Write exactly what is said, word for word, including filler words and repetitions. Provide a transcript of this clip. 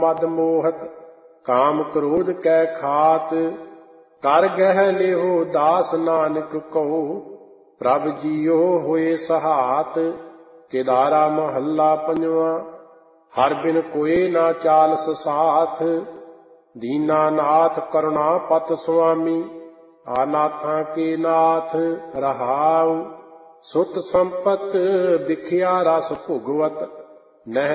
ਮਦ ਮੋਹਤ ਕਾਮ ਕ੍ਰੋਧ ਕੈ ਖਾਤ। ਕਰ ਗਹਿ ਲਿਓ ਦਾਸ ਨਾਨਕ ਕਉ ਪ੍ਰਭ ਜੀਓ ਹੋਏ ਸਹਾਤ। ਕੇਦਾਰਾ ਮਹੱਲਾ ਪੰਜਵਾਂ। ਹਰ ਬਿਨ ਕੋਇ ਨਾ ਚਾਲਸ ਸਾਥ ਦੀਨਾ ਨਾਥ ਕਰੁਣਾ ਪਤ ਸੁਆਮੀ। ਆਨਾਥਾਂ ਕੇ ਨਾਥ ਰਹਾਉ ਸੁਤ ਸੰਪਤ ਬਿਖਿਆ ਰਸ ਭੁਗਵਤ ਨਹਿ